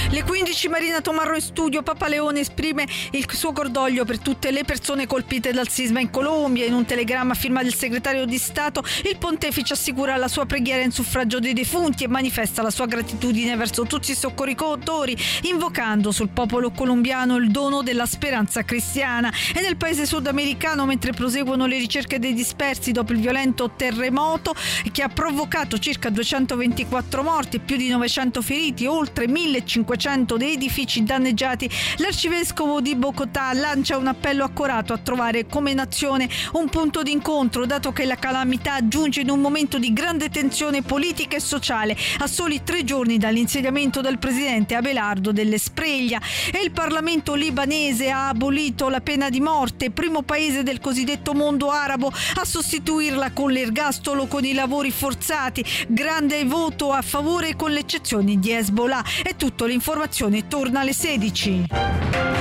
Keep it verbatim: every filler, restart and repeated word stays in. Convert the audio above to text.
Le quindici, Marina Tomarro in studio. Papa Leone esprime il suo cordoglio per tutte le persone colpite dal sisma in Colombia. In un telegramma a firma del segretario di Stato, il pontefice assicura la sua preghiera in suffragio dei defunti e manifesta la sua gratitudine verso tutti i soccorritori, invocando sul popolo colombiano il dono della speranza cristiana. E nel paese sudamericano, mentre proseguono le ricerche dei dispersi dopo il violento terremoto che ha provocato circa duecentoventiquattro morti e più di novecento feriti, oltre millecinquecento dei edifici danneggiati, l'arcivescovo di Bogotà lancia un appello accorato a trovare come nazione un punto d'incontro, dato che la calamità giunge in un momento di grande tensione politica e sociale, a soli tre giorni dall'insediamento del presidente Abelardo delle Spreglia. E il Parlamento libanese ha abolito la pena di morte, primo paese del cosiddetto mondo arabo a sostituirla con l'ergastolo con i lavori forzati. Grande voto a favore con l'eccezione di Hezbollah. È tutto, l'informazione torna alle sedici.